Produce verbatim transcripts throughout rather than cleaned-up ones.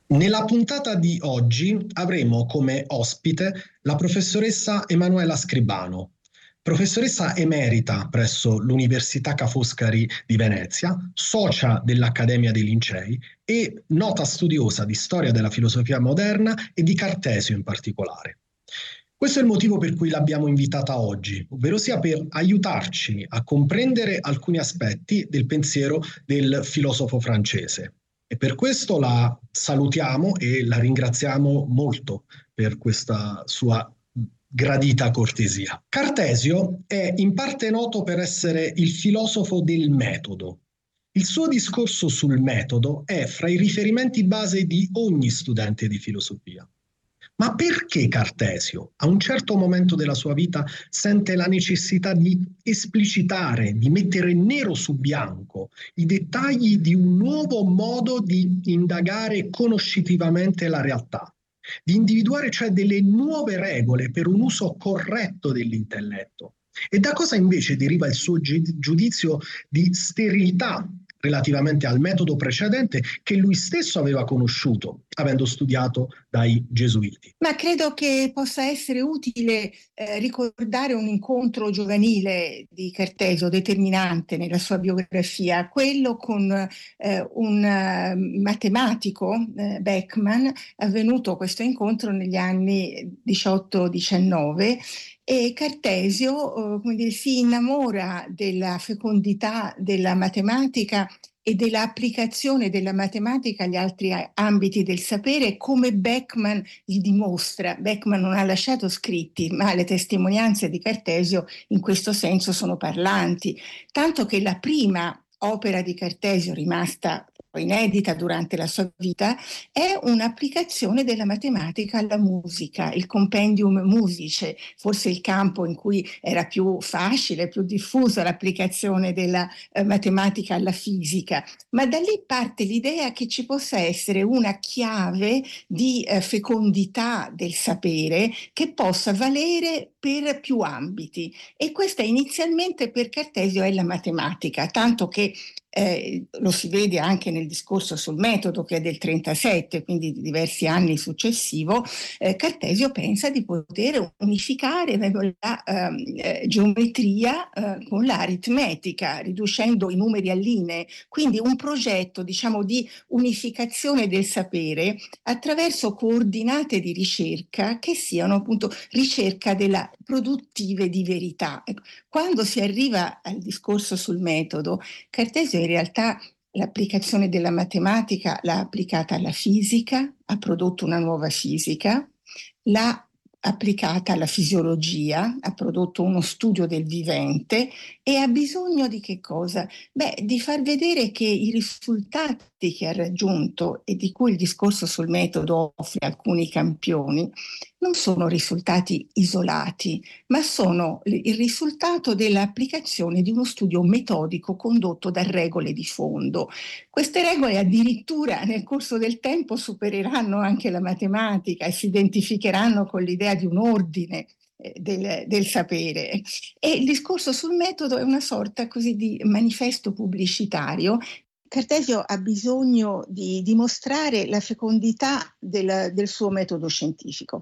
Nella puntata di oggi avremo come ospite la professoressa Emanuela Scribano, professoressa emerita presso l'Università Ca' Foscari di Venezia, socia dell'Accademia dei Lincei e nota studiosa di storia della filosofia moderna e di Cartesio in particolare. Questo è il motivo per cui l'abbiamo invitata oggi, ovvero sia per aiutarci a comprendere alcuni aspetti del pensiero del filosofo francese. E per questo la salutiamo e la ringraziamo molto per questa sua gradita cortesia. Cartesio è in parte noto per essere il filosofo del metodo. Il suo discorso sul metodo è fra i riferimenti base di ogni studente di filosofia. Ma perché Cartesio, a un certo momento della sua vita, sente la necessità di esplicitare, di mettere nero su bianco i dettagli di un nuovo modo di indagare conoscitivamente la realtà, di individuare cioè delle nuove regole per un uso corretto dell'intelletto? E da cosa invece deriva il suo giudizio di sterilità relativamente al metodo precedente che lui stesso aveva conosciuto, avendo studiato dai gesuiti? Ma credo che possa essere utile eh, ricordare un incontro giovanile di Cartesio determinante nella sua biografia, quello con eh, un uh, matematico, eh, Beckmann, avvenuto questo incontro negli anni diciotto diciannove. E Cartesio, eh, come dire, si innamora della fecondità della matematica e dell'applicazione della matematica agli altri ambiti del sapere, come Beckmann gli dimostra. Beckmann non ha lasciato scritti, ma le testimonianze di Cartesio in questo senso sono parlanti, tanto che la prima opera di Cartesio, rimasta inedita durante la sua vita, è un'applicazione della matematica alla musica, il Compendium Musicae, forse il campo in cui era più facile, più diffusa l'applicazione della eh, matematica alla fisica. Ma da lì parte l'idea che ci possa essere una chiave di eh, fecondità del sapere che possa valere per più ambiti. E questa inizialmente per Cartesio è la matematica, tanto che Eh, lo si vede anche nel discorso sul metodo, che è del trentasette, quindi di diversi anni successivo. eh, Cartesio pensa di poter unificare la eh, geometria eh, con l'aritmetica, riducendo i numeri a linee, quindi un progetto, diciamo, di unificazione del sapere attraverso coordinate di ricerca che siano appunto ricerca della produttive di verità. Quando si arriva al discorso sul metodo, Cartesio in realtà l'applicazione della matematica l'ha applicata alla fisica, ha prodotto una nuova fisica, l'ha applicata alla fisiologia, ha prodotto uno studio del vivente e ha bisogno di che cosa? Beh, di far vedere che i risultati che ha raggiunto e di cui il discorso sul metodo offre alcuni campioni non sono risultati isolati, ma sono il risultato dell'applicazione di uno studio metodico condotto da regole di fondo. Queste regole addirittura nel corso del tempo supereranno anche la matematica e si identificheranno con l'idea di un ordine del, del sapere. E il discorso sul metodo è una sorta così di manifesto pubblicitario. Cartesio ha bisogno di dimostrare la fecondità del, del suo metodo scientifico.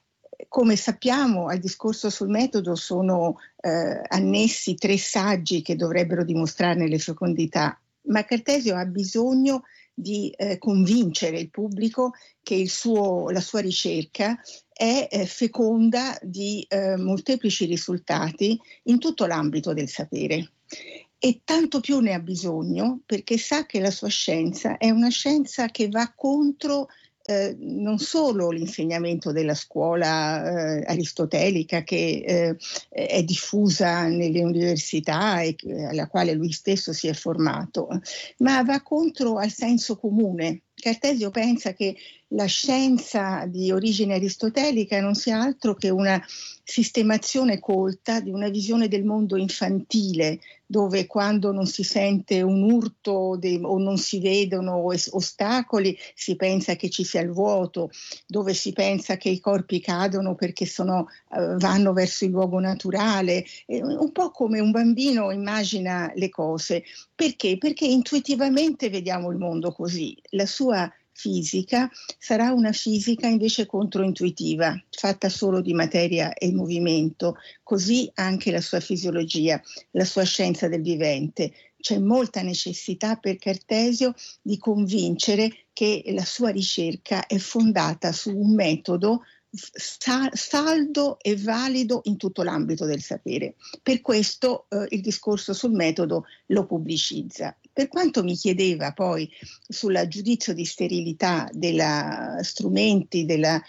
Come sappiamo, al discorso sul metodo sono eh, annessi tre saggi che dovrebbero dimostrarne le fecondità, ma Cartesio ha bisogno di eh, convincere il pubblico che il suo, la sua ricerca è eh, feconda di eh, molteplici risultati in tutto l'ambito del sapere. E tanto più ne ha bisogno perché sa che la sua scienza è una scienza che va contro eh, non solo l'insegnamento della scuola eh, aristotelica che eh, è diffusa nelle università e alla quale lui stesso si è formato, ma va contro al senso comune. Cartesio pensa che la scienza di origine aristotelica non sia altro che una sistemazione colta di una visione del mondo infantile, dove quando non si sente un urto de- o non si vedono es- ostacoli, si pensa che ci sia il vuoto, dove si pensa che i corpi cadono perché sono, uh, vanno verso il luogo naturale, eh, un po' come un bambino immagina le cose. Perché? Perché intuitivamente vediamo il mondo così. La sua fisica sarà una fisica invece controintuitiva, fatta solo di materia e movimento, così anche la sua fisiologia, la sua scienza del vivente. C'è molta necessità per Cartesio di convincere che la sua ricerca è fondata su un metodo saldo e valido in tutto l'ambito del sapere. Per questo eh, il discorso sul metodo lo pubblicizza. Per quanto mi chiedeva poi sul giudizio di sterilità degli strumenti, della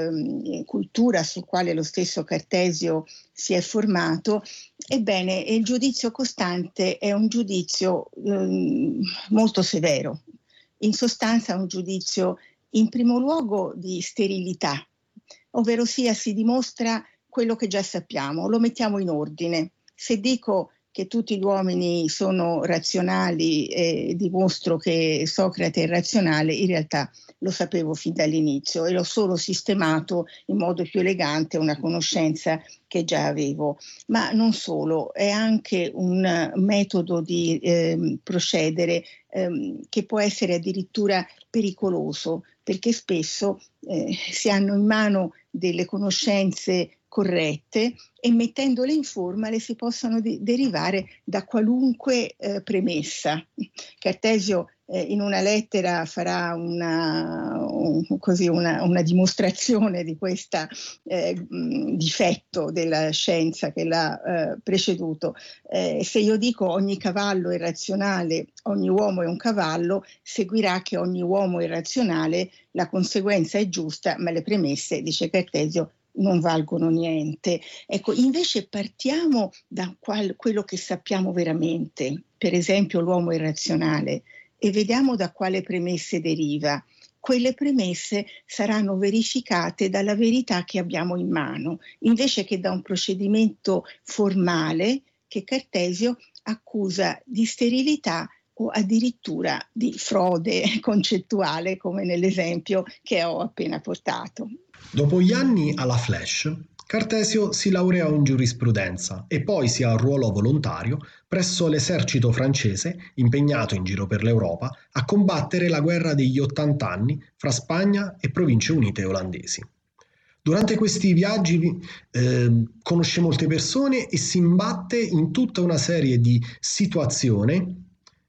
eh, cultura sul quale lo stesso Cartesio si è formato, ebbene il giudizio costante è un giudizio eh, molto severo. In sostanza è un giudizio in primo luogo di sterilità, ovvero sia si dimostra quello che già sappiamo, lo mettiamo in ordine. Se dico che tutti gli uomini sono razionali e dimostro che Socrate è razionale, in realtà lo sapevo fin dall'inizio e l'ho solo sistemato in modo più elegante una conoscenza che già avevo. Ma non solo, è anche un metodo di eh, procedere ehm, che può essere addirittura pericoloso, perché spesso eh, si hanno in mano delle conoscenze corrette e mettendole in forma le si possono de- derivare da qualunque eh, premessa. Cartesio eh, in una lettera farà una, un, così una, una dimostrazione di questo eh, difetto della scienza che l'ha eh, preceduto. Eh, se io dico ogni cavallo è razionale, ogni uomo è un cavallo, seguirà che ogni uomo è razionale, la conseguenza è giusta, ma le premesse, dice Cartesio, non valgono niente. Ecco, invece partiamo da qual- quello che sappiamo veramente, per esempio l'uomo irrazionale, e vediamo da quale premesse deriva. Quelle premesse saranno verificate dalla verità che abbiamo in mano, invece che da un procedimento formale che Cartesio accusa di sterilità o addirittura di frode concettuale, come nell'esempio che ho appena portato. Dopo gli anni alla Flash, Cartesio si laureò in giurisprudenza e poi si arruolò volontario presso l'esercito francese impegnato in giro per l'Europa a combattere la guerra degli ottant'anni fra Spagna e Province Unite olandesi. Durante questi viaggi eh, conosce molte persone e si imbatte in tutta una serie di situazioni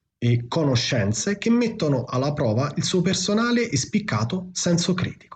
e conoscenze che mettono alla prova il suo personale e spiccato senso critico.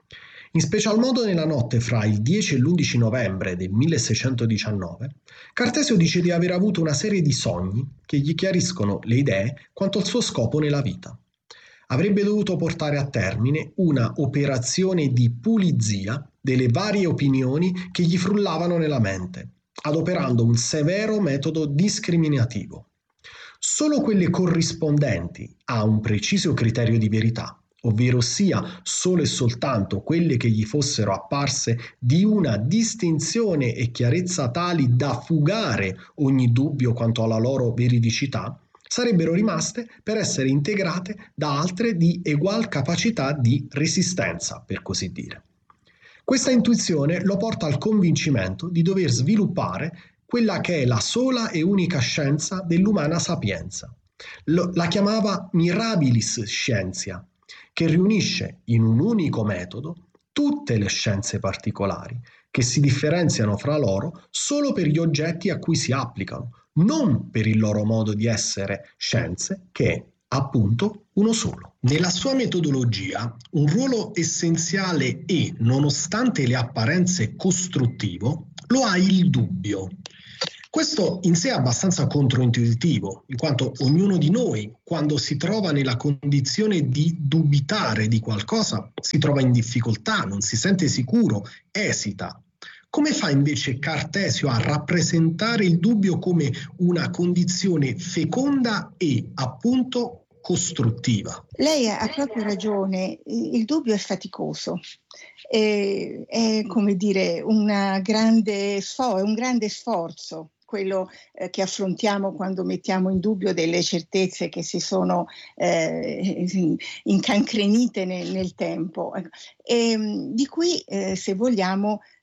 In special modo nella notte fra il dieci e l'undici novembre del milleseicentodiciannove, Cartesio dice di aver avuto una serie di sogni che gli chiariscono le idee quanto al suo scopo nella vita. Avrebbe dovuto portare a termine una operazione di pulizia delle varie opinioni che gli frullavano nella mente, adoperando un severo metodo discriminativo. Solo quelle corrispondenti a un preciso criterio di verità, ovvero sia solo e soltanto quelle che gli fossero apparse di una distinzione e chiarezza tali da fugare ogni dubbio quanto alla loro veridicità, sarebbero rimaste per essere integrate da altre di egual capacità di resistenza, per così dire. Questa intuizione lo porta al convincimento di dover sviluppare quella che è la sola e unica scienza dell'umana sapienza. Lo, la chiamava mirabilis scientia, che riunisce in un unico metodo tutte le scienze particolari, che si differenziano fra loro solo per gli oggetti a cui si applicano, non per il loro modo di essere scienze, che è appunto uno solo. Nella sua metodologia, un ruolo essenziale e, nonostante le apparenze costruttivo, lo ha il dubbio. Questo in sé è abbastanza controintuitivo, in quanto ognuno di noi, quando si trova nella condizione di dubitare di qualcosa, si trova in difficoltà, non si sente sicuro, esita. Come fa invece Cartesio a rappresentare il dubbio come una condizione feconda e appunto costruttiva? Lei ha proprio ragione, il dubbio è faticoso, è, è come dire una grande sfo- un grande sforzo quello eh, che affrontiamo quando mettiamo in dubbio delle certezze che si sono eh, incancrenite nel, nel tempo e di cui eh, se vogliamo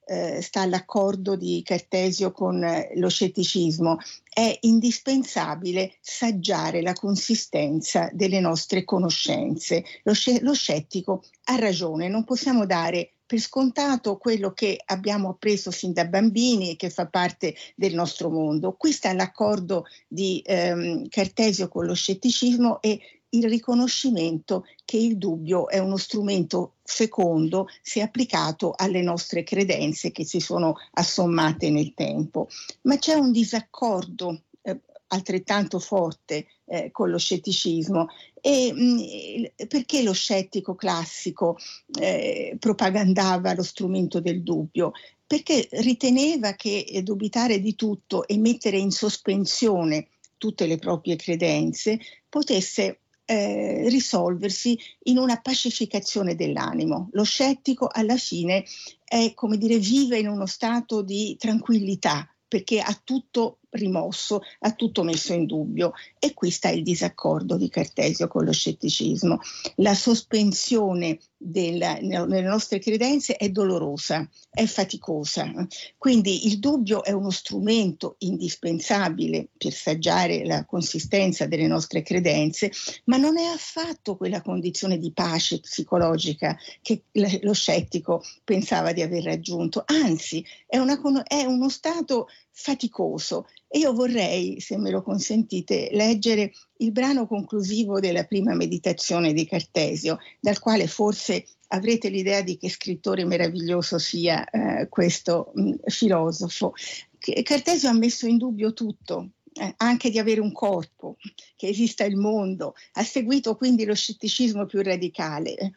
eh, sta l'accordo di Cartesio con eh, lo scetticismo. È indispensabile saggiare la consistenza delle nostre conoscenze. Lo, sc- lo scettico ha ragione, non possiamo dare per scontato quello che abbiamo appreso fin da bambini e che fa parte del nostro mondo. Qui sta l'accordo di ehm, Cartesio con lo scetticismo e il riconoscimento che il dubbio è uno strumento fecondo se applicato alle nostre credenze che si sono assommate nel tempo. Ma c'è un disaccordo eh, altrettanto forte eh, con lo scetticismo. E mh, perché lo scettico classico eh, propagandava lo strumento del dubbio? Perché riteneva che eh, dubitare di tutto e mettere in sospensione tutte le proprie credenze potesse eh, risolversi in una pacificazione dell'animo. Lo scettico alla fine è, come dire, vive in uno stato di tranquillità perché ha tutto rimosso, ha tutto messo in dubbio. E qui sta il disaccordo di Cartesio con lo scetticismo. La sospensione della, nelle nostre credenze è dolorosa, è faticosa. Quindi il dubbio è uno strumento indispensabile per saggiare la consistenza delle nostre credenze, ma non è affatto quella condizione di pace psicologica che lo scettico pensava di aver raggiunto. Anzi, è, una, è uno stato faticoso. E io vorrei, se me lo consentite, leggere il brano conclusivo della prima meditazione di Cartesio, dal quale forse avrete l'idea di che scrittore meraviglioso sia eh, questo mh, filosofo. Cartesio ha messo in dubbio tutto, eh, anche di avere un corpo, che esista il mondo, ha seguito quindi lo scetticismo più radicale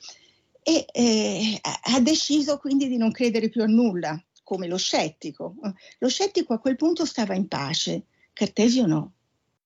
e eh, ha deciso quindi di non credere più a nulla, come lo scettico. Lo scettico a quel punto stava in pace, Cartesio no.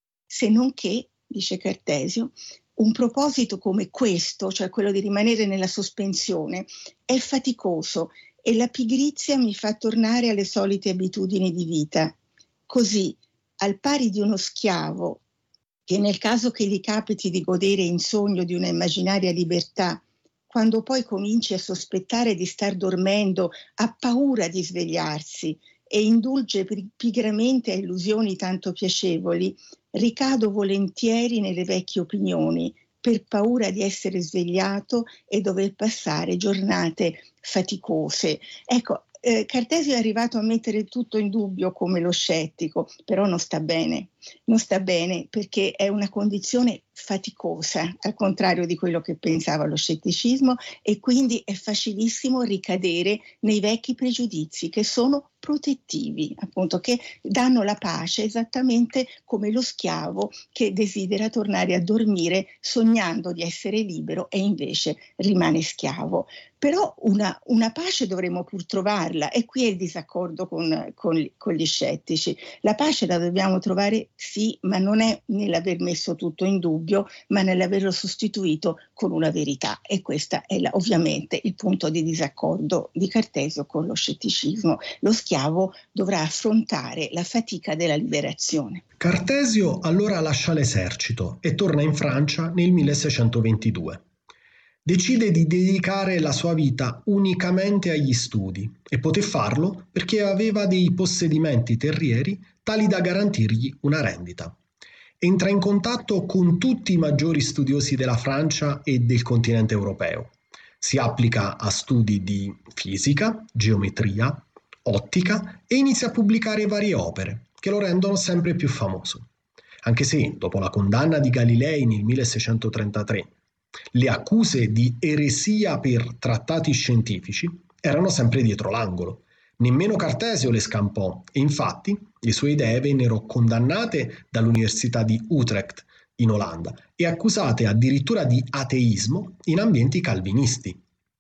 Se non che, dice Cartesio, un proposito come questo, cioè quello di rimanere nella sospensione, è faticoso e la pigrizia mi fa tornare alle solite abitudini di vita. Così, al pari di uno schiavo, che nel caso che gli capiti di godere in sogno di una immaginaria libertà, quando poi cominci a sospettare di star dormendo, ha paura di svegliarsi e indulge pigramente a illusioni tanto piacevoli, ricado volentieri nelle vecchie opinioni, per paura di essere svegliato e dover passare giornate faticose. Ecco, eh, Cartesio è arrivato a mettere tutto in dubbio come lo scettico, però non sta bene. Non sta bene perché è una condizione faticosa, al contrario di quello che pensava lo scetticismo, e quindi è facilissimo ricadere nei vecchi pregiudizi che sono protettivi, appunto, che danno la pace esattamente come lo schiavo che desidera tornare a dormire sognando di essere libero e invece rimane schiavo. Però una, una pace dovremmo pur trovarla, e qui è il disaccordo con, con, con gli scettici. La pace la dobbiamo trovare, sì, ma non è nell'aver messo tutto in dubbio, ma nell'averlo sostituito con una verità. E questo è la, ovviamente il punto di disaccordo di Cartesio con lo scetticismo. Lo schiavo dovrà affrontare la fatica della liberazione. Cartesio allora lascia l'esercito e torna in Francia nel milleseicentoventidue. Decide di dedicare la sua vita unicamente agli studi e poté farlo perché aveva dei possedimenti terrieri tali da garantirgli una rendita. Entra in contatto con tutti i maggiori studiosi della Francia e del continente europeo. Si applica a studi di fisica, geometria, ottica e inizia a pubblicare varie opere che lo rendono sempre più famoso. Anche se, dopo la condanna di Galilei nel milleseicentotrentatré, le accuse di eresia per trattati scientifici erano sempre dietro l'angolo. Nemmeno Cartesio le scampò e infatti le sue idee vennero condannate dall'Università di Utrecht in Olanda e accusate addirittura di ateismo in ambienti calvinisti.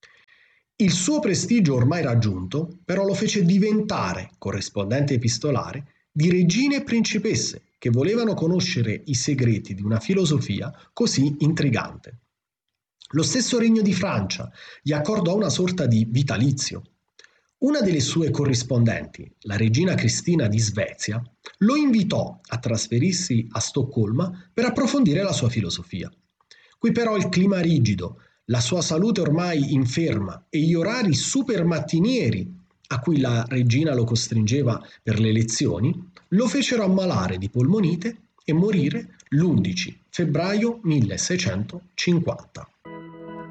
Il suo prestigio ormai raggiunto però lo fece diventare corrispondente epistolare di regine e principesse che volevano conoscere i segreti di una filosofia così intrigante. Lo stesso Regno di Francia gli accordò una sorta di vitalizio. Una delle sue corrispondenti, la regina Cristina di Svezia, lo invitò a trasferirsi a Stoccolma per approfondire la sua filosofia. Qui però il clima rigido, la sua salute ormai inferma e gli orari super mattinieri a cui la regina lo costringeva per le lezioni, lo fecero ammalare di polmonite e morire l'undici febbraio milleseicentocinquanta.